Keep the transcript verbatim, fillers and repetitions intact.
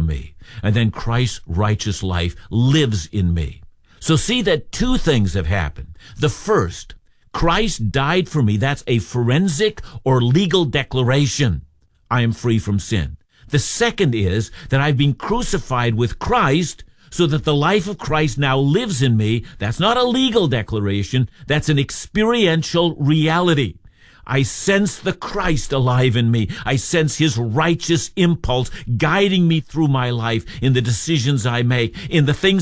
me. And then Christ's righteous life lives in me. So see that two things have happened. The first, Christ died for me. That's a forensic or legal declaration. I am free from sin. The second is that I've been crucified with Christ so that the life of Christ now lives in me. That's not a legal declaration. That's an experiential reality. I sense the Christ alive in me. I sense his righteous impulse guiding me through my life in the decisions I make, in the things